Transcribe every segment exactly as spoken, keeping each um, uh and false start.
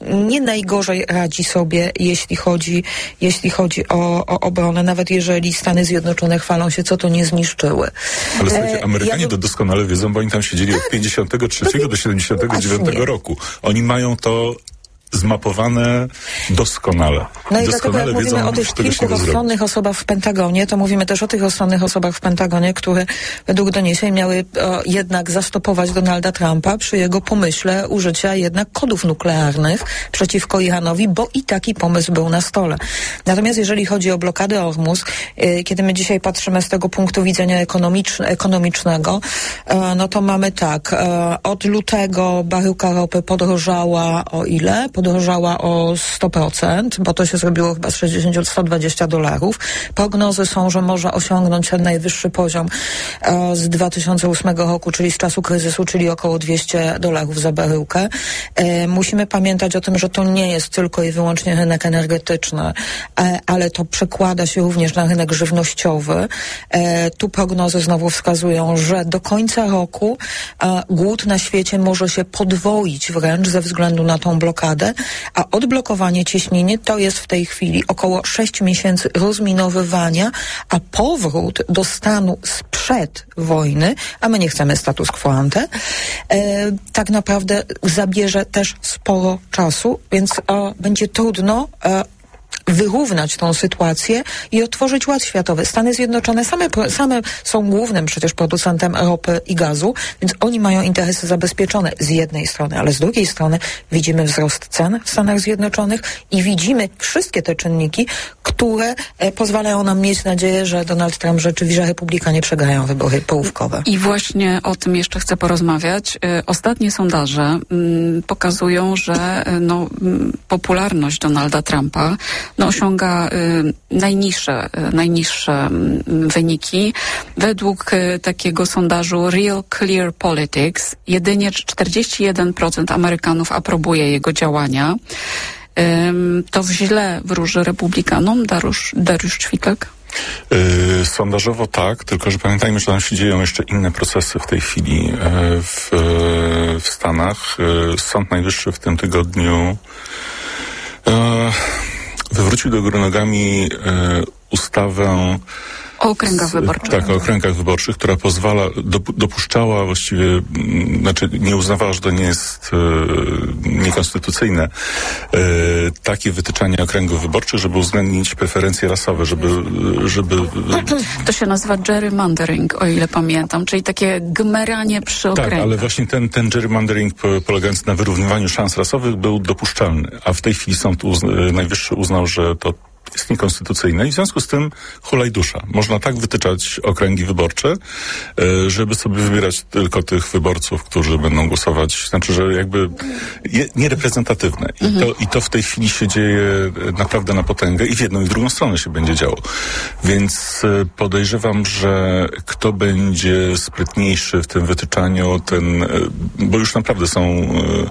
nie najgorzej radzi sobie, jeśli chodzi, jeśli chodzi o, o obronę, nawet jeżeli Stany Zjednoczone chwalą się, co to nie zniszczyły. Ale słuchajcie, Amerykanie ja to doskonale wiedzą, bo oni tam siedzieli od pięćdziesiątego trzeciego do siedemdziesiątego dziewiątego roku. Oni mają to zmapowane doskonale. No i doskonale dlatego jak wiedzą, mówimy o tych kilku rozsądnych zrobić. osobach w Pentagonie, to mówimy też o tych rozsądnych osobach w Pentagonie, które według doniesień miały o, jednak zastopować Donalda Trumpa przy jego pomyśle użycia jednak kodów nuklearnych przeciwko Iranowi, bo i taki pomysł był na stole. Natomiast jeżeli chodzi o blokadę Ormus, y, kiedy my dzisiaj patrzymy z tego punktu widzenia ekonomicz- ekonomicznego, y, no to mamy tak, y, od lutego baryłka ropy podrożała o ile? Podrożała o sto procent, bo to się zrobiło chyba z sześćdziesiąt do stu dwudziestu dolarów. Prognozy są, że może osiągnąć ten najwyższy poziom e, z dwa tysiące ósmego roku, czyli z czasu kryzysu, czyli około dwieście dolarów za baryłkę. E, musimy pamiętać o tym, że to nie jest tylko i wyłącznie rynek energetyczny, e, ale to przekłada się również na rynek żywnościowy. E, tu prognozy znowu wskazują, że do końca roku e, głód na świecie może się podwoić wręcz ze względu na tą blokadę, a odblokowanie cieśniny to jest w tej chwili około sześć miesięcy rozminowywania, a powrót do stanu sprzed wojny, a my nie chcemy status quo ante, e, tak naprawdę zabierze też sporo czasu, więc e, będzie trudno e, wyrównać tą sytuację i otworzyć ład światowy. Stany Zjednoczone same, same są głównym przecież producentem ropy i gazu, więc oni mają interesy zabezpieczone z jednej strony, ale z drugiej strony widzimy wzrost cen w Stanach Zjednoczonych i widzimy wszystkie te czynniki, które e, pozwalają nam mieć nadzieję, że Donald Trump rzeczywiście, że Republikanie przegrają wybory połówkowe. I właśnie o tym jeszcze chcę porozmawiać. Y, ostatnie sondaże y, pokazują, że y, no, y, popularność Donalda Trumpa no, osiąga y, najniższe, y, najniższe y, wyniki. Według y, takiego sondażu Real Clear Politics jedynie czterdzieści jeden procent Amerykanów aprobuje jego działania. Y, to źle wróży republikanom. Dariusz, Dariusz Ćwikek? Yy, sondażowo tak, tylko że pamiętajmy, że tam się dzieją jeszcze inne procesy w tej chwili yy, w, yy, w Stanach. Yy, Sąd Najwyższy w tym tygodniu yy, wywrócił do góry nogami yy, ustawę O okręgach wyborczych. Tak, o okręgach wyborczych, która pozwala, dopuszczała właściwie, znaczy nie uznawała, że to nie jest e, niekonstytucyjne, e, takie wytyczanie okręgów wyborczych, żeby uwzględnić preferencje rasowe, żeby, żeby... To się nazywa gerrymandering, o ile pamiętam, czyli takie gmeranie przy okręgach. Tak, ale właśnie ten, ten gerrymandering polegający na wyrównywaniu szans rasowych był dopuszczalny, a w tej chwili Sąd uzna, Najwyższy uznał, że to jest niekonstytucyjne i w związku z tym hulaj dusza. Można tak wytyczać okręgi wyborcze, żeby sobie wybierać tylko tych wyborców, którzy będą głosować, znaczy, że jakby je, niereprezentatywne. I, mhm. to, I to w tej chwili się dzieje naprawdę na potęgę i w jedną i w drugą stronę się będzie działo. Więc podejrzewam, że kto będzie sprytniejszy w tym wytyczaniu, ten, bo już naprawdę są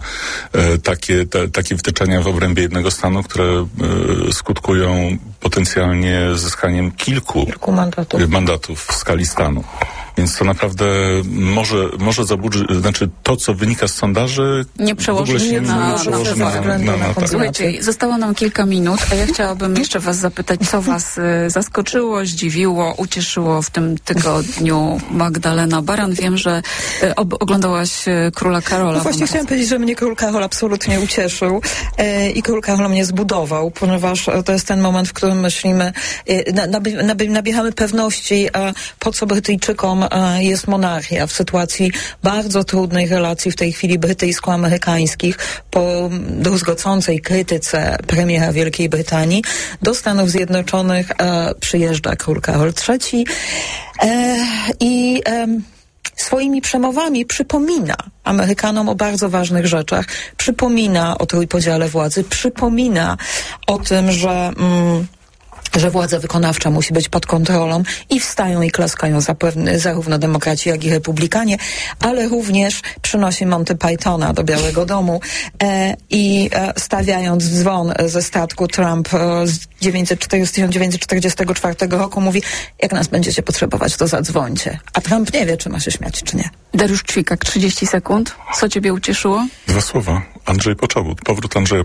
takie, te, takie wytyczania w obrębie jednego stanu, które skutkują potencjalnie zyskaniem kilku, kilku mandatów. mandatów w skali stanu. Więc to naprawdę może, może zaburzyć, znaczy to, co wynika z sondaży, nie przełoży się na, nie przełoży na, na, na, na tak. Słuchajcie, zostało nam kilka minut, a ja chciałabym jeszcze was zapytać, co was y, zaskoczyło, zdziwiło, ucieszyło w tym tygodniu. Magdalena Baran, wiem, że y, ob, oglądałaś y, Króla Karola. No właśnie chciałam powiedzieć, że mnie Król Karol absolutnie ucieszył y, i Król Karol mnie zbudował, ponieważ to jest ten moment, w którym myślimy, y, naby, naby, nabieramy pewności, a po co Brytyjczykom jest monarchia w sytuacji bardzo trudnej relacji w tej chwili brytyjsko-amerykańskich po druzgocącej krytyce premiera Wielkiej Brytanii. Do Stanów Zjednoczonych e, przyjeżdża Król Karol trzeci e, i e, swoimi przemowami przypomina Amerykanom o bardzo ważnych rzeczach, przypomina o trójpodziale władzy, przypomina o tym, że mm, że władza wykonawcza musi być pod kontrolą i wstają i klaskają zapewne, zarówno demokraci, jak i republikanie, ale również przynosi Monty Pythona do Białego Domu e, i e, stawiając dzwon ze statku Trump e, z tysiąc dziewięćset czterdziestego czwartego roku mówi, jak nas będziecie potrzebować, to zadzwońcie. A Trump nie wie, czy ma się śmiać, czy nie. Dariusz Ćwikak, trzydzieści sekund. Co ciebie ucieszyło? Dwa słowa. Andrzej Poczobut. Powrót Andrzeja